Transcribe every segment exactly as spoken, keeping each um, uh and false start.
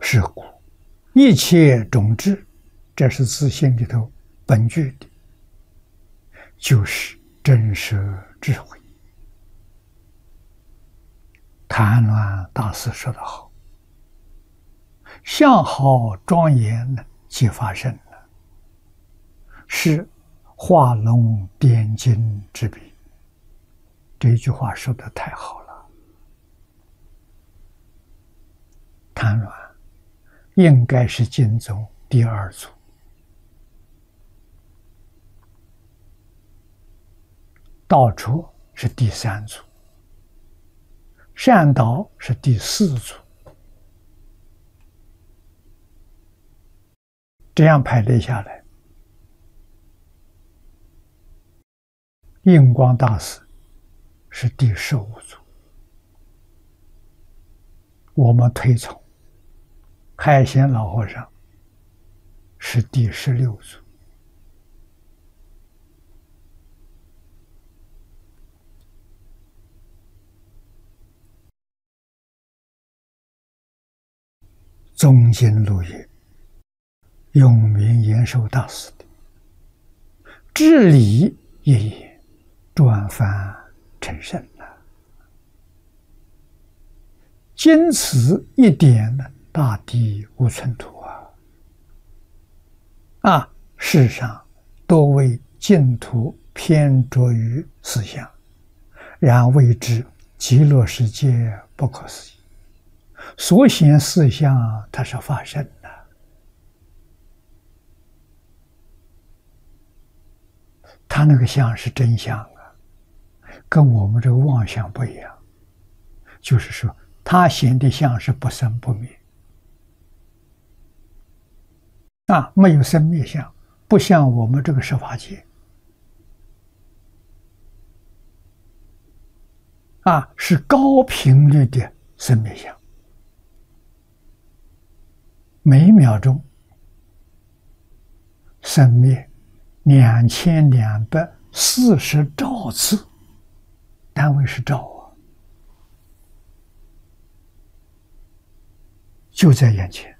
是故一切种智，这是自性里头本具的，就是真实智慧。谭鸾大师说得好：“相好庄严呢，即发生了，是画龙点睛之笔。”这句话说得太好了。谭鸾应该是经宗第二祖，道绰是第三祖，善导是第四祖。这样排列下来，印光大师是第十五祖，我们推崇海贤老和尚是第十六祖。宗经录也，永明延寿大师的至理一言，转凡成圣了。经此一点呢，大地无寸土啊！啊，世上多为净土偏着于思想，然谓之极乐世界不可思议。所显思想，它是发生的。他那个相是真相啊，跟我们这个妄想不一样。就是说，他显的相是不生不灭啊，没有生灭相，不像我们这个十法界啊，是高频率的生灭相。每秒钟生灭两千两百四十兆次，单位是兆啊，就在眼前，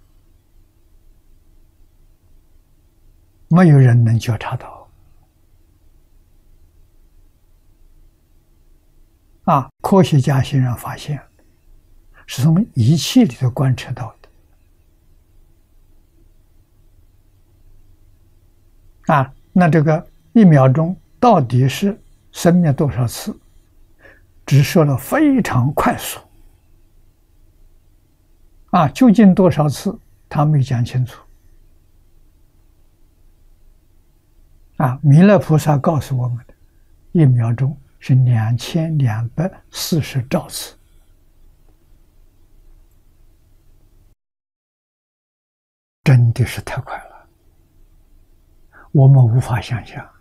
没有人能觉察到。啊，科学家现在发现，是从仪器里头观测到的。啊，那这个一秒钟到底是生灭多少次？只说了非常快速。啊，究竟多少次，他没讲清楚。啊，弥勒菩萨告诉我们的，一秒钟是两千两百四十兆次，真的是太快了。我们无法想象。